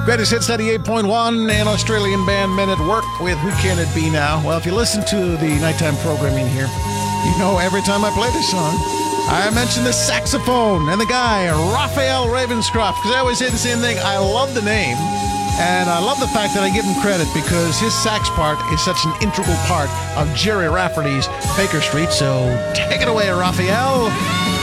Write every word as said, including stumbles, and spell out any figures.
Greatest Hits ninety-eight point one, an Australian band Men at Work with Who Can It Be Now? Well, if you listen to the nighttime programming here, you know every time I play this song, I mention the saxophone and the guy, Raphael Ravenscroft, because I always say the same thing. I love the name, and I love the fact that I give him credit because his sax part is such an integral part of Jerry Rafferty's Baker Street. So take it away, Raphael.